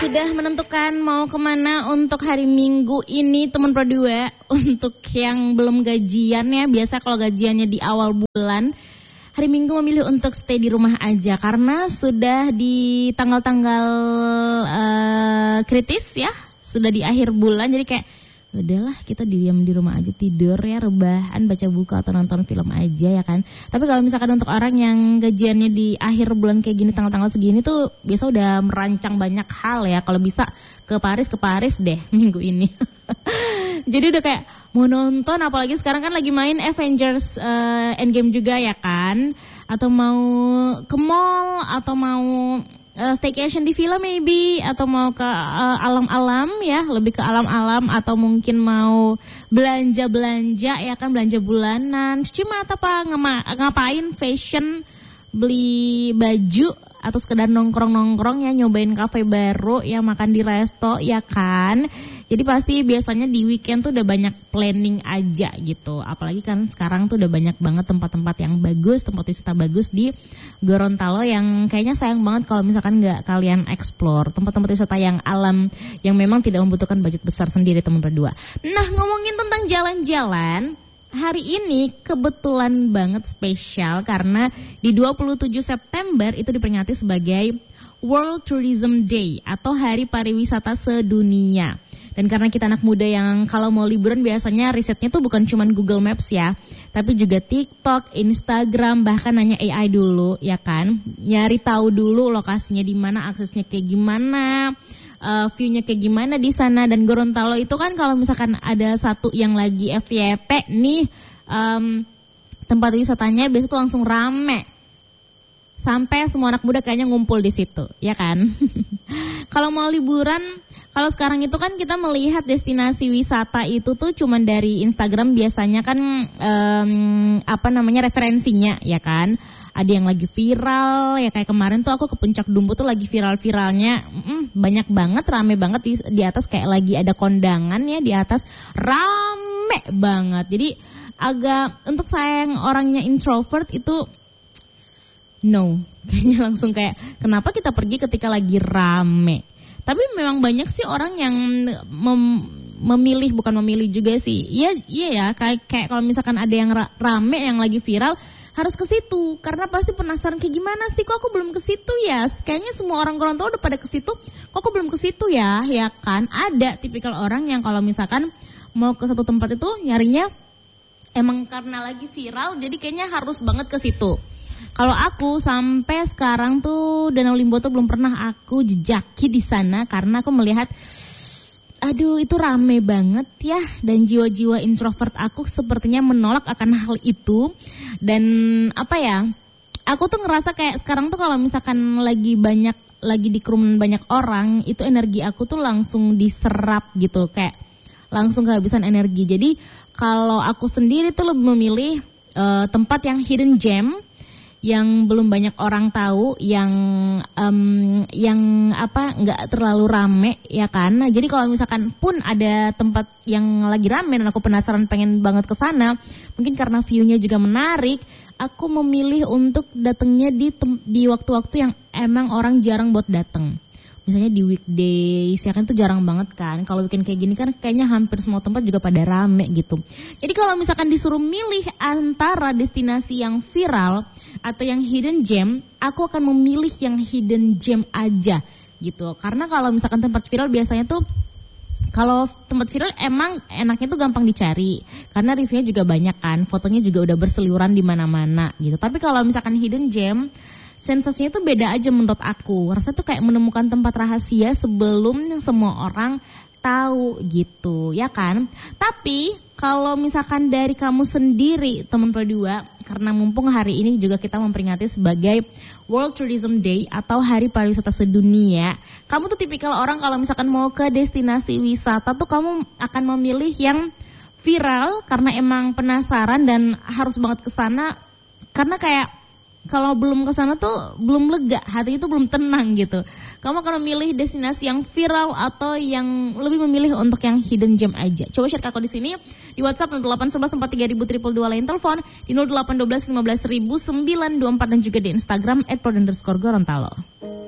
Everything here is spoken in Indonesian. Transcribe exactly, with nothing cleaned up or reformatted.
Sudah menentukan mau kemana untuk hari Minggu ini teman Pro dua. Untuk yang belum gajian ya, biasa kalau gajiannya di awal bulan, hari Minggu memilih untuk stay di rumah aja karena sudah di tanggal-tanggal uh, kritis ya, sudah di akhir bulan, jadi kayak udahlah kita diam di rumah aja, tidur ya, rebahan, baca buku atau nonton film aja ya kan. Tapi kalau misalkan untuk orang yang gajiannya di akhir bulan kayak gini, tanggal-tanggal segini tuh biasa udah merancang banyak hal ya. Kalau bisa ke Paris, ke Paris deh minggu ini. Jadi udah kayak mau nonton, apalagi sekarang kan lagi main Avengers uh, Endgame juga ya kan. Atau mau ke mall, atau mau Uh, staycation di villa maybe, atau mau ke uh, alam-alam ya, lebih ke alam-alam, atau mungkin mau belanja-belanja ya kan, belanja bulanan, cuci mata apa ngema- ngapain fashion, beli baju, atau sekedar nongkrong-nongkrong ya, nyobain kafe baru ya, makan di resto ya kan. Jadi pasti biasanya di weekend tuh udah banyak planning aja gitu. Apalagi kan sekarang tuh udah banyak banget tempat-tempat yang bagus, tempat wisata bagus di Gorontalo yang kayaknya sayang banget kalau misalkan nggak kalian explore tempat-tempat wisata yang alam yang memang tidak membutuhkan budget besar sendiri teman berdua. Nah, ngomongin tentang jalan-jalan, hari ini kebetulan banget spesial karena di dua puluh tujuh September itu diperingati sebagai World Tourism Day atau Hari Pariwisata Sedunia. Dan karena kita anak muda yang kalau mau liburan biasanya risetnya tuh bukan cuma Google Maps ya, tapi juga TikTok, Instagram, bahkan nanya A I dulu ya kan. Nyari tahu dulu lokasinya di mana, aksesnya kayak gimana, uh, view-nya kayak gimana di sana. Dan Gorontalo itu kan kalau misalkan ada satu yang lagi F Y P nih, um, tempat wisatanya biasanya tuh langsung rame. Sampai semua anak muda kayaknya ngumpul di situ, ya kan? Kalau mau liburan, kalau sekarang itu kan kita melihat destinasi wisata itu tuh cuman dari Instagram biasanya kan um, apa namanya referensinya, ya kan? Ada yang lagi viral, ya kayak kemarin tuh aku ke Puncak Dumbu tuh lagi viral-viralnya, mm, banyak banget, rame banget di, di atas kayak lagi ada kondangan ya di atas, rame banget. Jadi agak untuk saya yang orangnya introvert itu no, kayaknya langsung kayak kenapa kita pergi ketika lagi rame. Tapi memang banyak sih orang yang mem- memilih, bukan memilih juga sih. Iya, iya ya, kayak kayak kalau misalkan ada yang ra- rame yang lagi viral harus ke situ karena pasti penasaran kayak gimana sih, kok aku belum ke situ ya. Kayaknya semua orang Gorontalo udah pada ke situ, kok aku belum ke situ ya, ya kan? Ada tipikal orang yang kalau misalkan mau ke satu tempat itu nyarinya emang karena lagi viral, jadi kayaknya harus banget ke situ. Kalau aku sampai sekarang tuh Danau Limboto belum pernah aku jejaki di sana karena aku melihat aduh itu rame banget ya, dan jiwa-jiwa introvert aku sepertinya menolak akan hal itu. Dan apa ya, aku tuh ngerasa kayak sekarang tuh kalau misalkan lagi banyak, lagi di kerumunan banyak orang, itu energi aku tuh langsung diserap gitu, kayak langsung kehabisan energi. Jadi kalau aku sendiri tuh lebih memilih uh, tempat yang hidden gem, yang belum banyak orang tahu, yang um, yang apa nggak terlalu rame ya kan. Nah, jadi kalau misalkan pun ada tempat yang lagi rame dan aku penasaran pengen banget ke sana, mungkin karena view-nya juga menarik, aku memilih untuk datangnya di tem- di waktu-waktu yang emang orang jarang buat datang. Misalnya di weekdays, ya kan itu jarang banget kan. Kalau weekend kayak gini kan kayaknya hampir semua tempat juga pada rame gitu. Jadi kalau misalkan disuruh milih antara destinasi yang viral atau yang hidden gem, aku akan memilih yang hidden gem aja gitu. Karena kalau misalkan tempat viral biasanya tuh, kalau tempat viral emang enaknya tuh gampang dicari karena reviewnya juga banyak kan, fotonya juga udah berseliweran di mana-mana gitu. Tapi kalau misalkan hidden gem, sensasinya tuh beda aja menurut aku. Rasanya tuh kayak menemukan tempat rahasia sebelum semua orang tahu gitu, ya kan? Tapi kalau misalkan dari kamu sendiri, teman Pro dua, karena mumpung hari ini juga kita memperingati sebagai World Tourism Day atau Hari Pariwisata Sedunia, kamu tuh tipikal orang kalau misalkan mau ke destinasi wisata tuh kamu akan memilih yang viral karena emang penasaran dan harus banget ke sana, karena kayak kalau belum ke sana tuh belum lega, hati itu belum tenang gitu. Kamu akan memilih destinasi yang viral atau yang lebih memilih untuk yang hidden gem aja. Coba share ke aku di sini di WhatsApp nol delapan satu satu empat tiga nol nol nol nol lain telepon di nol delapan satu dua lima belas seribu sembilan ratus dua puluh empat dan juga di Instagram et pro underscore Gorontalo.